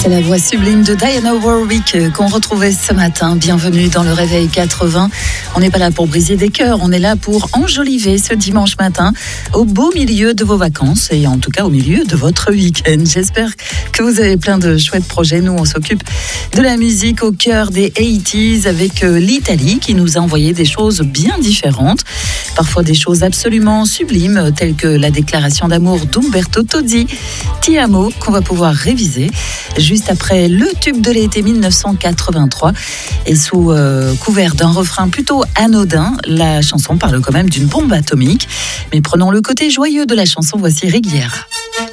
C'était la voix sublime de Diana Warwick qu'on retrouvait ce matin. Bienvenue dans le Réveil 80. On n'est pas là pour briser des cœurs, on est là pour enjoliver ce dimanche matin au beau milieu de vos vacances et en tout cas au milieu de votre week-end. J'espère que vous avez plein de chouettes projets. Nous, on s'occupe de la musique au cœur des 80s avec l'Italie qui nous a envoyé des choses bien différentes. Parfois des choses absolument sublimes telles que la déclaration d'amour d'Umberto Tozzi, Ti amo, qu'on va pouvoir réviser juste après le tube de l'été 1983. Et sous couvert d'un refrain plutôt anodin, la chanson parle quand même d'une bombe atomique. Mais prenons le côté joyeux de la chanson, voici Righiera.